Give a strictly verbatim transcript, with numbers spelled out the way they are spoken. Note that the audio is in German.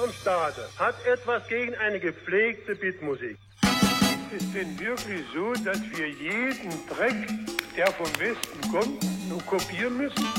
vom Staate hat etwas gegen eine gepflegte Bitmusik. Ist es denn wirklich so, dass wir jeden Dreck, der vom Westen kommt, nur kopieren müssen?